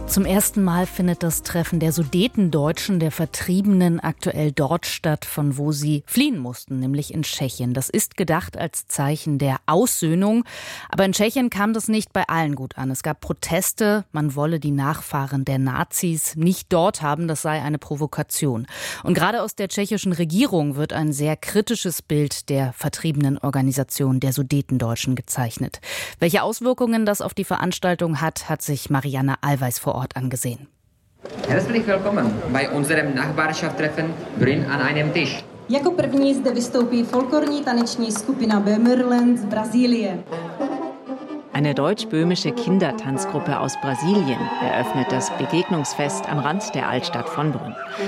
Zum ersten Mal findet das Treffen der Sudetendeutschen, der Vertriebenen, aktuell dort statt, von wo sie fliehen mussten, nämlich in Tschechien. Das ist gedacht als Zeichen der Aussöhnung. Aber in Tschechien kam das nicht bei allen gut an. Es gab Proteste, man wolle die Nachfahren der Nazis nicht dort haben, das sei eine Provokation. Und gerade aus der tschechischen Regierung wird ein sehr kritisches Bild der vertriebenen Organisation der Sudetendeutschen gezeichnet. Welche Auswirkungen das auf die Veranstaltung hat sich Marianne Allweis vor Ort angesehen. Herzlich willkommen bei unserem Nachbarschaftstreffen Brünn an einem Tisch. Jako první zde vystoupí folklorní taneční skupina Böhmerland z Brasilien. Eine deutsch-böhmische Kindertanzgruppe aus Brasilien eröffnet das Begegnungsfest am Rand der Altstadt von Brünn.